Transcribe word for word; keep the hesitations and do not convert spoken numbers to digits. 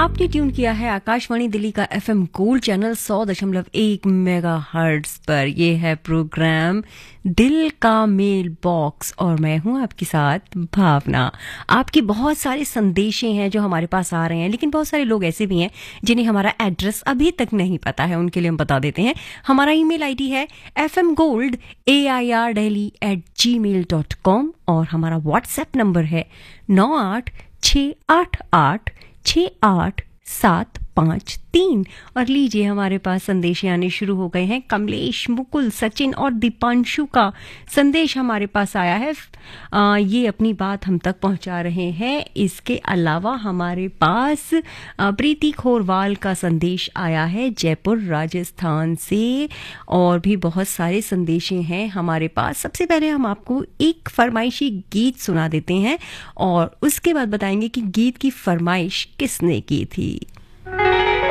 आपने ट्यून किया है आकाशवाणी दिल्ली का एफएम गोल्ड चैनल सौ दशमलव एक मेगा हर्ट्ज पर। ये है प्रोग्राम दिल का मेल बॉक्स और मैं हूं आपके साथ भावना। आपके बहुत सारे संदेशे हैं जो हमारे पास आ रहे हैं, लेकिन बहुत सारे लोग ऐसे भी हैं जिन्हें हमारा एड्रेस अभी तक नहीं पता है। उनके लिए हम बता देते हैं। हमारा ईमेल आईडी है F M gold A I R daily eight ji mail dot com और हमारा व्हाट्सएप नंबर है नौ आठ छ आठ आठ छ आठ सात पाँच तीन। और लीजिए, हमारे पास संदेश आने शुरू हो गए हैं। कमलेश, मुकुल, सचिन और दीपांशु का संदेश हमारे पास आया है। आ, ये अपनी बात हम तक पहुंचा रहे हैं। इसके अलावा हमारे पास आ, प्रीति खोरवाल का संदेश आया है जयपुर राजस्थान से, और भी बहुत सारे संदेशे हैं हमारे पास। सबसे पहले हम आपको एक फरमाइशी गीत सुना देते हैं और उसके बाद बताएंगे कि गीत की फरमाइश किसने की थी।